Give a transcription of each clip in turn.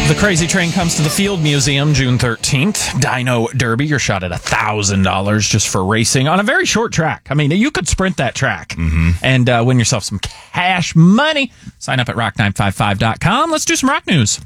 The Crazy Train comes to the Field Museum June 13th. Dino Derby, you're shot at $1,000 just for racing on a very short track. I mean, you could sprint that track and win yourself some cash money. Sign up at rock955.com. Let's do some rock news.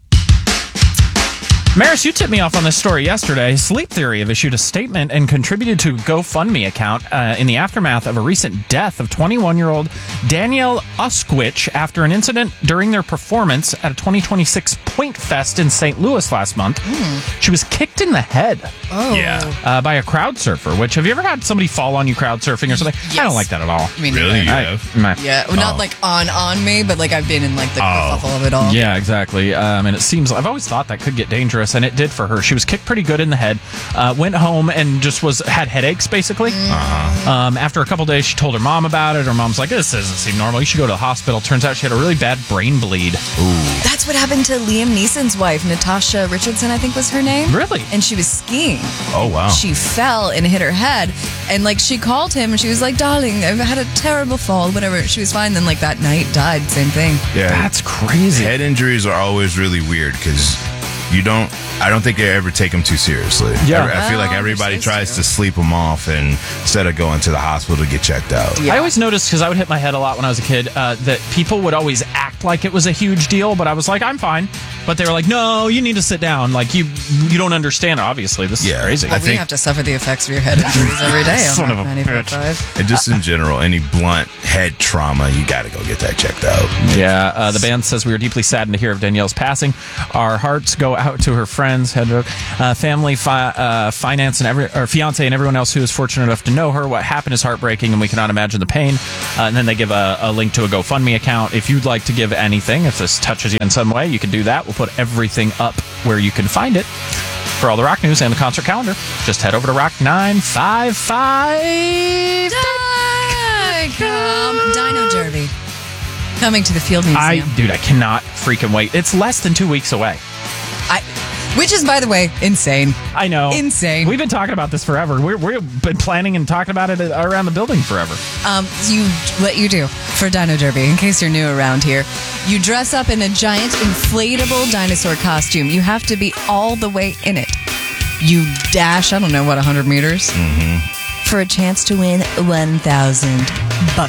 Maris, you tipped me off on this story yesterday. Sleep Theory have issued a statement and contributed to a GoFundMe account in the aftermath of a recent death of 21-year-old Danielle Usquich after an incident during their performance at a 2026 Point Fest in St. Louis last month. She was kicked in the head by a crowd surfer, which, have you ever had somebody fall on you crowd surfing or something? Yes. I don't like that at all. I mean, Really? You have? Yeah, well, not like on me, but like I've been in like the kerfuffle of it all. Yeah, exactly. And it seems, I've always thought that could get dangerous, and it did for her. She was kicked pretty good in the head, went home and just had headaches, basically. After a couple days, she told her mom about it. Her mom's like, this doesn't seem normal. You should go to the hospital. Turns out she had a really bad brain bleed. That's what happened to Liam Neeson's wife, Natasha Richardson, I think was her name. Really? And she was skiing. Oh, wow. She fell and hit her head, and like she called him and she was like, darling, I've had a terrible fall, whatever. She was fine. Then like that night died, same thing. Yeah. That's crazy. Head injuries are always really weird because I don't think they ever take them too seriously. Yeah. I feel like Oh, everybody they're tries supposed to sleep them off instead of going to the hospital to get checked out. Yeah. I always noticed, because I would hit my head a lot when I was a kid, that people would always act like it was a huge deal, but I was like, I'm fine. But they were like, no, you need to sit down. Like, you don't understand, obviously. This is crazy. I Well, we think- have to suffer the effects of your head injuries every day on Son of a 94.5. And just in general, any blunt head trauma, you got to go get that checked out. Yeah, the band says we were deeply saddened to hear of Danielle's passing. Our hearts go out to her friends, family, finance, and fiance, and everyone else who is fortunate enough to know her. What happened is heartbreaking, and we cannot imagine the pain. And then they give a link to a GoFundMe account. If you'd like to give anything, if this touches you in some way, you can do that. We'll put everything up where you can find it. For all the rock news and the concert calendar, just head over to rock955.com. Dino Derby coming to the Field Museum. I cannot freaking wait. It's less than 2 weeks away. Which is, by the way, insane. I know. Insane. We've been talking about this forever. We've been planning and talking about it around the building forever. What you do for Dino Derby, in case you're new around here, you dress up in a giant inflatable dinosaur costume. You have to be all the way in it. You dash, 100 meters? For a chance to win $1,000.